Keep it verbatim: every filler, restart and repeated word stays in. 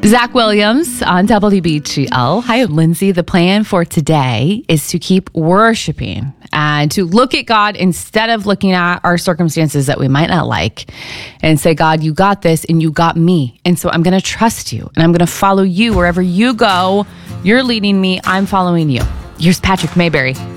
Zach Williams on W B G L. Hi, I'm Lindsay. The plan for today is to keep worshiping and to look at God instead of looking at our circumstances that we might not like and say, God, you got this and you got me. And so I'm going to trust you and I'm going to follow you wherever you go. You're leading me. I'm following you. Here's Patrick Mayberry.